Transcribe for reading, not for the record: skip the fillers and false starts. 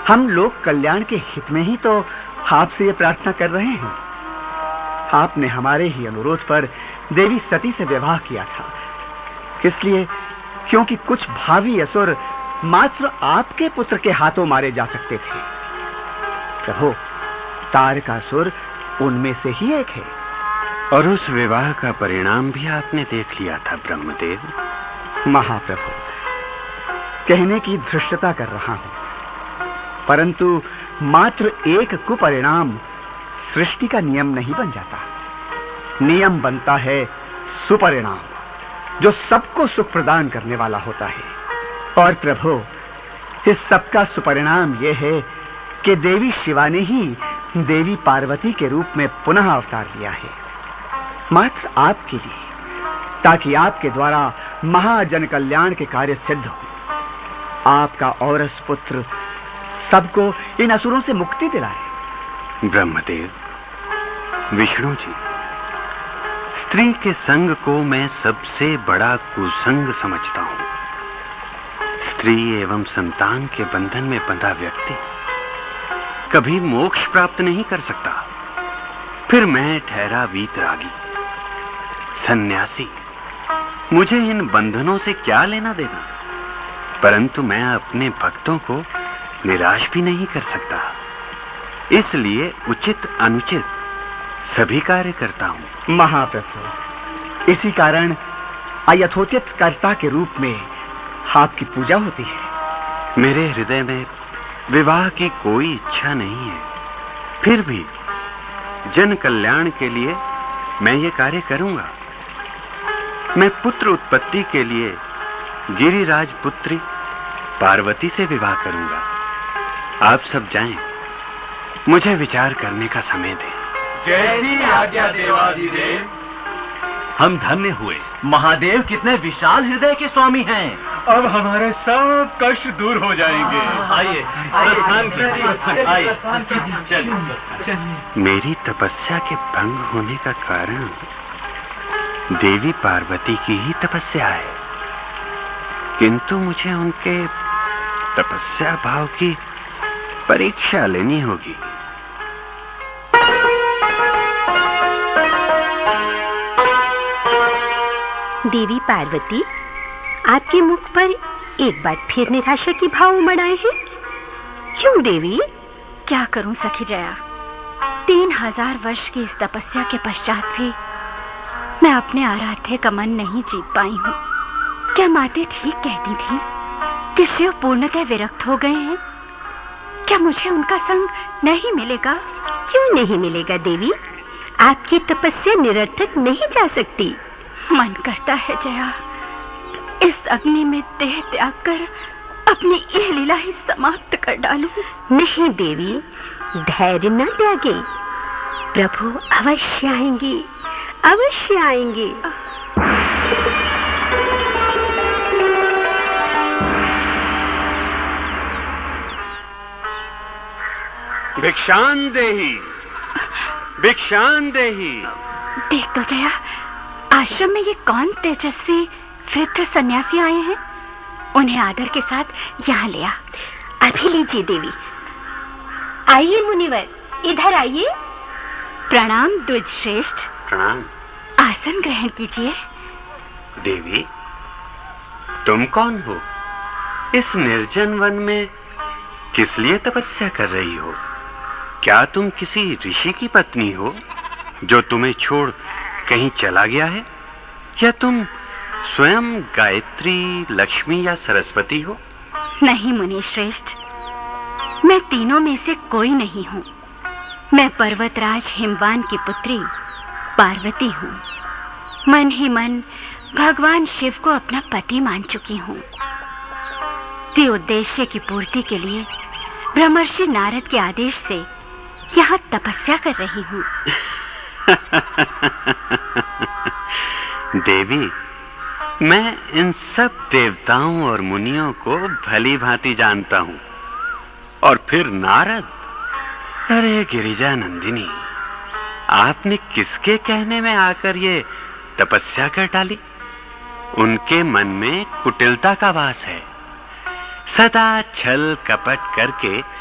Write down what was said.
हम लोग कल्याण के हित में ही तो आपसे ये प्रार्थना कर रहे हैं। आपने हमारे ही अनुरोध पर देवी सती से विवाह किया था, इसलिए क्योंकि कुछ भावी असुर मात्र आपके पुत्र के हाथों मारे जा सकते थे। प्रभु, तारकासुर उनमें से ही एक है। और उस विवाह का परिणाम भी आपने देख लिया था ब्रह्मदेव। महाप्रभु, कहने की धृष्टता कर रहा हूं, परंतु मात्र एक कुपरिणाम सृष्टि का नियम नहीं बन जाता। नियम बनता है सुपरिणाम, जो सबको सुख प्रदान करने वाला होता है। और प्रभु, इस सबका सुपरिणाम यह है कि देवी शिवा ने ही देवी पार्वती के रूप में पुनः अवतार लिया है, मात्र आपके लिए, ताकि आपके द्वारा महाजन कल्याण के कार्य सिद्ध हो। आपका औरस पुत्र सबको इन असुरों से मुक्ति दिलाए। ब्रह्मदेव, विष्णु जी, स्त्री के संग को मैं सबसे बड़ा कुसंग समझता हूं। स्त्री एवं संतान के बंधन में बंधा व्यक्ति कभी मोक्ष प्राप्त नहीं कर सकता। फिर मैं ठहरा वीतरागी, सन्यासी, मुझे इन बंधनों से क्या लेना देना। परंतु मैं अपने भक्तों को निराश भी नहीं कर सकता, इसलिए उचित अनुचित सभी कार्य करता हूं। महाप्रभु, इसी कारण अयथोचित कर्ता के रूप में आपकी पूजा होती है। मेरे हृदय में विवाह की कोई इच्छा नहीं है, फिर भी जन कल्याण के लिए मैं ये कार्य करूंगा। मैं पुत्र उत्पत्ति के लिए गिरिराज पुत्री पार्वती से विवाह करूंगा। आप सब जाएं, मुझे विचार करने का समय दें। जैसी आज्ञा देवाधिदेव। हम धन्य हुए। महादेव कितने विशाल हृदय के स्वामी हैं। अब हमारे सब कष्ट दूर हो जाएंगे। आइए, प्रस्थान कीजिए। आइए, चलिए। मेरी तपस्या के भंग होने का कारण देवी पार्वती की ही तपस्या है, किंतु मुझे उनके तपस्या भाव की परीक्षा लेनी होगी। देवी पार्वती, आपके मुख पर एक बार फिर निराशा की भाव उमड़ आए हैं। क्यों देवी? क्या करूं सखी जया, 3000 वर्ष की इस तपस्या के पश्चात भी मैं अपने आराध्य का मन नहीं जीत पाई हूँ। क्या माते ठीक कहती थी कि शिव पूर्णतः विरक्त हो गए हैं? क्या मुझे उनका संग नहीं मिलेगा? क्यों नहीं मिलेगा देवी? आपकी तपस्या निरर्थक नहीं जा सकती। मन करता है जया, इस अग्नि में देह त्याग कर अपनी यह लीला ही समाप्त कर डालूं। नहीं देवी, धैर्य न त्यागे। प्रभु अवश्य आएंगे, अवश्य आएंगे। भिक्षान देही, भिक्षान देही। देख तो जया, आश्रम में ये कौन तेजस्वी वृद्ध सन्यासी आए हैं? उन्हें आदर के साथ यहाँ ले आ। अभी लीजिए देवी। आइए मुनिवर, इधर आइए। प्रणाम द्विज श्रेष्ठ। प्रणाम। आसन ग्रहण कीजिए। देवी, तुम कौन हो? इस निर्जन वन में किस लिए तपस्या कर रही हो? क्या तुम किसी ऋषि की पत्नी हो जो तुम्हें छोड़ कहीं चला गया है, या तुम स्वयं गायत्री, लक्ष्मी या सरस्वती हो? नहीं मुनि श्रेष्ठ, मैं तीनों में से कोई नहीं हूँ। मैं पर्वतराज हिमवान की पुत्री पार्वती हूँ। मन ही मन भगवान शिव को अपना पति मान चुकी हूँ। ते उद्देश्य की पूर्ति के लिए ब्रह्मर्षि नारद के आदेश से यहाँ तपस्या कर रही हूँ। देवी, मैं इन सब देवताओं और मुनियों को भली भांति जानता हूं। और फिर नारद, अरे गिरिजा नंदिनी, आपने किसके कहने में आकर ये तपस्या कर डाली? उनके मन में कुटिलता का वास है। सदा छल कपट करके